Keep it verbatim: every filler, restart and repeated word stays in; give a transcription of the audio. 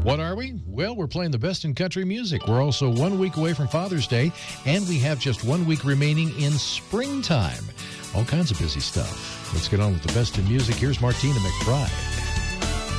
What are we? Well, we're playing the best in country music. We're also one week away from Father's Day, and we have just one week remaining in springtime. All kinds of busy stuff. Let's get on with the best in music. Here's Martina McBride.